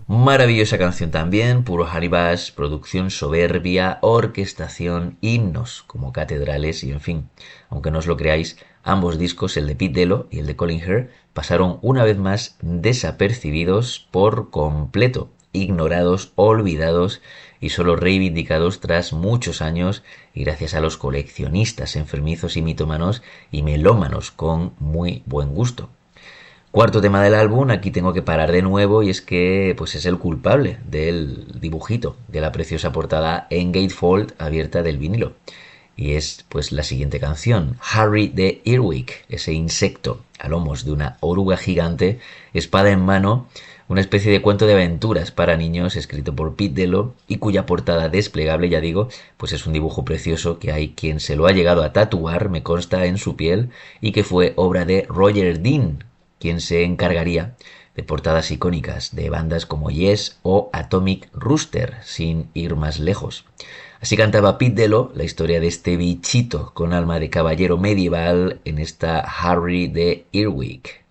Maravillosa canción también, puro Honey Bash, producción soberbia, orquestación, himnos como catedrales y en fin, aunque no os lo creáis, ambos discos, el de Pete Dello y el de Colin Hare, pasaron una vez más desapercibidos por completo, ignorados, olvidados y solo reivindicados tras muchos años y gracias a los coleccionistas enfermizos y mitómanos y melómanos con muy buen gusto. Cuarto tema del álbum, aquí tengo que parar de nuevo y es que pues es el culpable del dibujito de la preciosa portada en gatefold abierta del vinilo. Y es pues la siguiente canción, Harry the Earwig, ese insecto a lomos de una oruga gigante, espada en mano, una especie de cuento de aventuras para niños escrito por Pete Dello y cuya portada desplegable, ya digo, pues es un dibujo precioso que hay quien se lo ha llegado a tatuar, me consta, en su piel y que fue obra de Roger Dean, quien se encargaría de portadas icónicas de bandas como Yes o Atomic Rooster, sin ir más lejos. Así cantaba Pete Dello la historia de este bichito con alma de caballero medieval en esta Harry the Earwig.